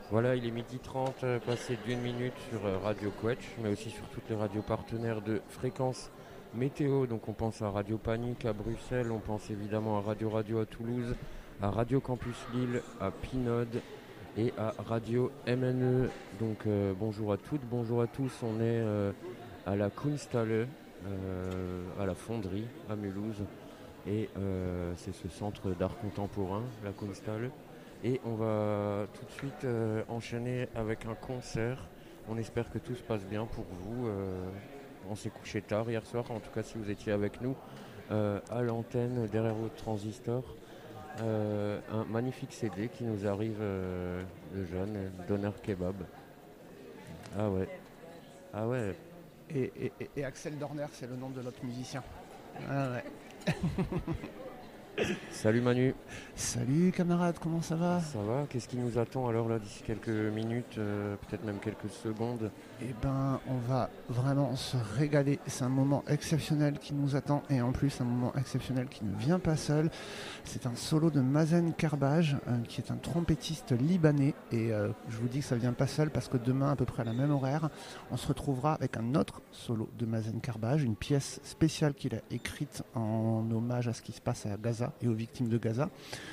Voilà, il est 12h30, passé d'une minute sur Radio Quetch, mais aussi sur toutes les radios partenaires de fréquence météo. Donc on pense à Radio Panique à Bruxelles, on pense évidemment à Radio Radio à Toulouse, à Radio Campus Lille, à Pinode et à Radio MNE. Donc bonjour à toutes, bonjour à tous. On est à la Kunsthalle, à la fonderie à Mulhouse. Et c'est ce centre d'art contemporain, la Kunsthalle. Et on va tout de suite enchaîner avec un concert. On espère que tout se passe bien pour vous. On s'est couché tard hier soir, en tout cas si vous étiez avec nous à l'antenne derrière votre transistor. Un magnifique CD qui nous arrive de Jeanne, Doner Kebab. Ah ouais, ah ouais. Et Axel Dorner, c'est le nom de l'autre musicien. Ah ouais. Salut Manu. Salut camarade, comment ça va? Ça va? Qu'est-ce qui nous attend alors là d'ici quelques minutes, peut-être même quelques secondes? Eh ben, on va vraiment se régaler. C'est un moment exceptionnel qui nous attend et en plus un moment exceptionnel qui ne vient pas seul. C'est un solo de Mazen Karbaj, qui est un trompettiste libanais. Et je vous dis que ça vient pas seul parce que demain, à peu près à la même horaire, on se retrouvera avec un autre solo de Mazen Karbaj, une pièce spéciale qu'il a écrite en hommage à ce qui se passe à Gaza et aux victimes de Gaza.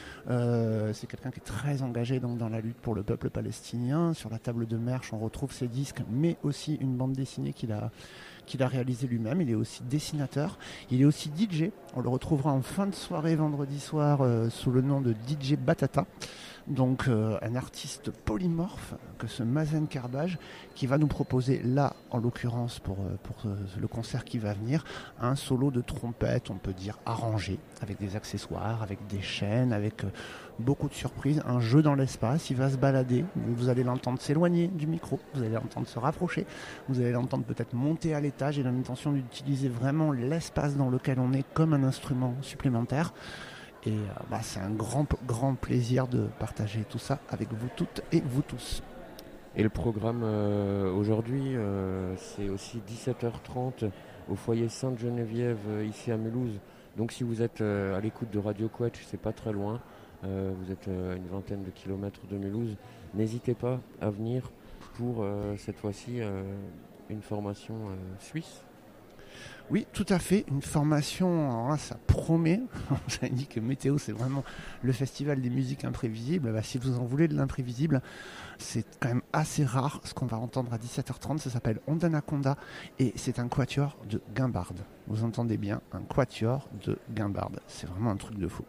C'est quelqu'un qui est très engagé donc, dans la lutte pour le peuple palestinien. Sur la table de Merch, on retrouve ses disques, mais aussi une bande dessinée qu'il a réalisée lui-même. Il est aussi dessinateur. Il est aussi DJ. On le retrouvera en fin de soirée vendredi soir sous le nom de DJ Batata. Donc un artiste polymorphe que ce Mazen Karbaj qui va nous proposer là, en l'occurrence pour le concert qui va venir, un solo de trompette, on peut dire arrangé, avec des accessoires, avec des chaînes, avec beaucoup de surprises, un jeu dans l'espace. Il va se balader, vous allez l'entendre s'éloigner du micro, vous allez l'entendre se rapprocher, vous allez l'entendre peut-être monter à l'étage. Il a l'intention d'utiliser vraiment l'espace dans lequel on est comme un instrument supplémentaire. Et c'est un grand plaisir de partager tout ça avec vous toutes et vous tous. Et le programme aujourd'hui, c'est aussi 17h30 au foyer Sainte-Geneviève ici à Mulhouse. Donc si vous êtes à l'écoute de Radio Quetch, c'est pas très loin. Vous êtes à une vingtaine de kilomètres de Mulhouse. N'hésitez pas à venir pour cette fois-ci une formation suisse. Oui, tout à fait. Une formation, alors là, ça promet. J'avais dit que Météo, c'est vraiment le festival des musiques imprévisibles. Si vous en voulez de l'imprévisible, c'est quand même assez rare. Ce qu'on va entendre à 17h30, ça s'appelle Ondanaconda et c'est un quatuor de guimbarde. Vous entendez bien, un quatuor de guimbarde. C'est vraiment un truc de fou.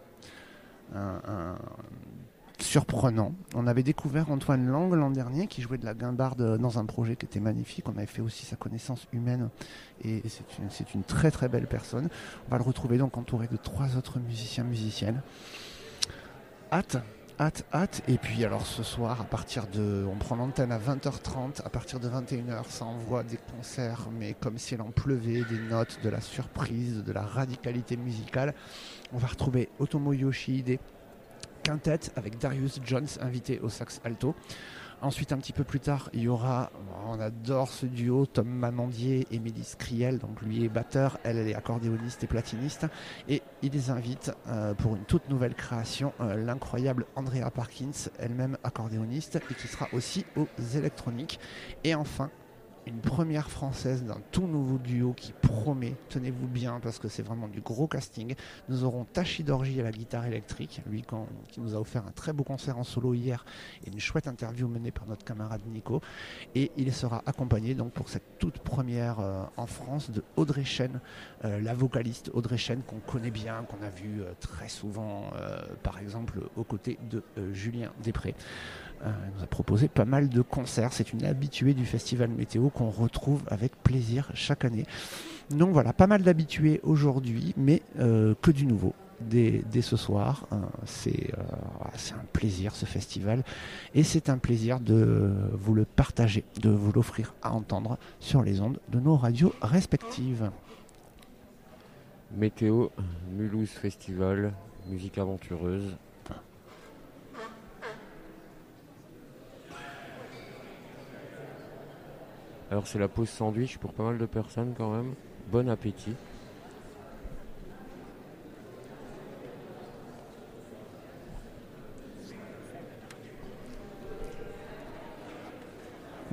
Surprenant. On avait découvert Antoine Lang l'an dernier qui jouait de la guimbarde dans un projet qui était magnifique. On avait fait aussi sa connaissance humaine et c'est une très très belle personne. On va le retrouver donc entouré de 3 autres musiciennes. Hâte. Et puis alors ce soir, on prend l'antenne à 20h30, à partir de 21h, ça envoie des concerts, mais comme si elle en pleuvait, des notes, de la surprise, de la radicalité musicale. On va retrouver Otomo Yoshihide, quintette avec Darius Jones invité au sax alto. Ensuite, un petit peu plus tard, il y aura, on adore ce duo, Tom Manandier et Mélis Criel. Donc lui est batteur, elle est accordéoniste et platiniste. Et il les invite pour une toute nouvelle création, l'incroyable Andrea Parkins, elle-même accordéoniste et qui sera aussi aux électroniques. Et enfin, une première française d'un tout nouveau duo qui promet, tenez-vous bien parce que c'est vraiment du gros casting. Nous aurons Tachi Dorji à la guitare électrique, lui qui nous a offert un très beau concert en solo hier et une chouette interview menée par notre camarade Nico. Et il sera accompagné donc pour cette toute première en France de Audrey Chen, la vocaliste Audrey Chen qu'on connaît bien, qu'on a vu très souvent par exemple aux côtés de Julien Després. Elle nous a proposé pas mal de concerts. C'est une habituée du festival Météo qu'on retrouve avec plaisir chaque année. Donc voilà, pas mal d'habitués aujourd'hui, mais que du nouveau. Dès ce soir, c'est un plaisir ce festival et c'est un plaisir de vous le partager, de vous l'offrir à entendre sur les ondes de nos radios respectives. Météo, Mulhouse Festival, musique aventureuse. Alors c'est la pause sandwich pour pas mal de personnes quand même. Bon appétit.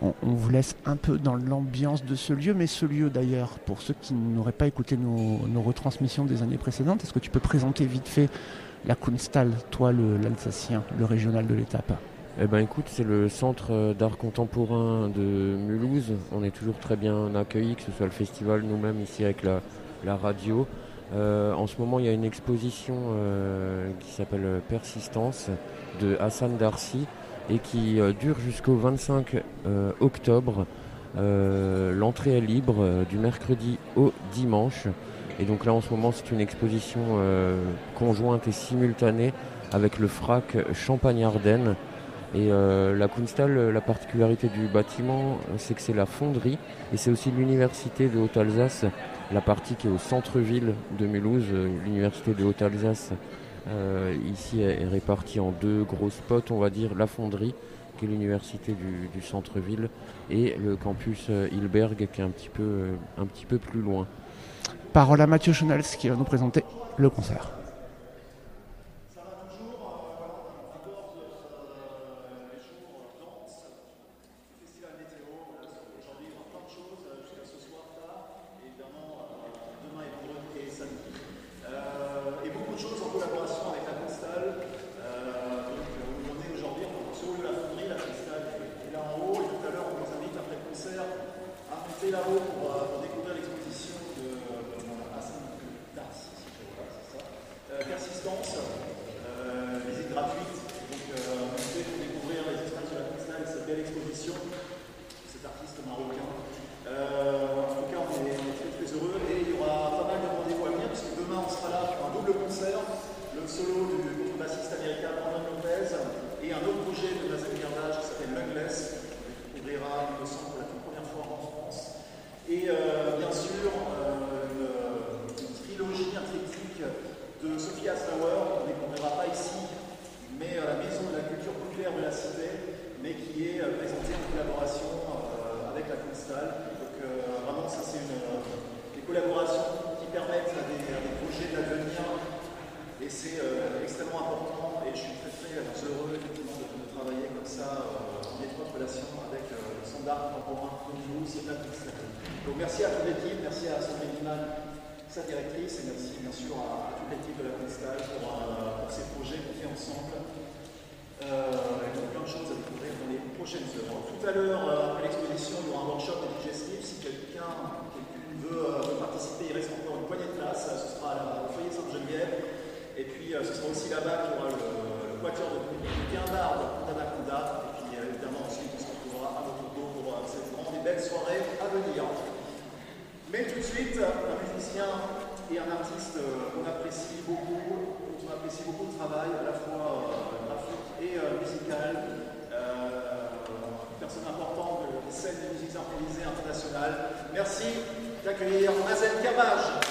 on vous laisse un peu dans l'ambiance de ce lieu, mais ce lieu d'ailleurs, pour ceux qui n'auraient pas écouté nos retransmissions des années précédentes, est-ce que tu peux présenter vite fait la Kunsthal, toi l'Alsacien, le régional de l'étape? Eh ben écoute, c'est le centre d'art contemporain de Mulhouse. On est toujours très bien accueillis, que ce soit le festival, nous-mêmes ici avec la radio. En ce moment, il y a une exposition qui s'appelle Persistance de Hassan Darsi et qui dure jusqu'au 25 octobre. L'entrée est libre du mercredi au dimanche. Et donc là, en ce moment, c'est une exposition conjointe et simultanée avec le FRAC Champagne-Ardenne. Et la Kunsthal, la particularité du bâtiment, c'est que c'est la fonderie et c'est aussi l'université de Haute-Alsace, la partie qui est au centre-ville de Mulhouse. L'université de Haute-Alsace ici est répartie en deux gros spots, on va dire, la fonderie qui est l'université du centre-ville et le campus Hilberg qui est un petit peu plus loin. Parole à Mathieu Schonels qui va nous présenter le concert. là-haut pour découvrir l'exposition de Hassan Darsi, Persistance, visite gratuite. Donc, vous pouvez découvrir les espaces de la Kunsthal et cette belle exposition, cet artiste marocain. En tout cas, on est très heureux et il y aura pas mal de rendez-vous à venir puisque demain on sera là pour un double concert, le solo du contrebassiste américain Brandon Lopez et un autre projet de Mazen Gardage qui s'appelle Lungless, qu'on découvrira, il me semble, pour la toute première fois en France. Et bien sûr, une trilogie, un triptyque de Sophie Haslauer, qu'on ne découvrira pas ici, mais à la Maison de la Culture Populaire de la Cité, mais qui est présentée en collaboration avec la Kunsthal. Donc vraiment, ça c'est des collaborations qui permettent à des projets d'avenir, et c'est extrêmement important, et je suis très heureux effectivement de travailler comme ça en étroite relation avec le Centre d'art contemporain de Mulhouse et la Kunsthal. Donc merci à toute l'équipe, merci à Sandrine Liman, sa directrice, et merci bien sûr à toute l'équipe de la Kunsthal pour ces projets qu'on fait ensemble. Il y a plein de choses à découvrir dans les prochaines heures. Tout à l'heure, après l'exposition, il y aura un workshop de digestif. Si quelqu'une veut participer, il reste encore une poignée de place. Ce sera au foyer Sainte-Geneviève. Et puis ce sera aussi là-bas qu'il y aura le quatuor de Guimbard d'Anaconda. Et puis évidemment ensuite on se retrouvera à notre tour pour cette grande et belle soirée à venir. Mais tout de suite, un musicien et un artiste qu'on apprécie beaucoup, le travail, à la fois graphique et musical, une personne importante de la scène de musique improvisée internationale. Merci d'accueillir Mazen Gardage.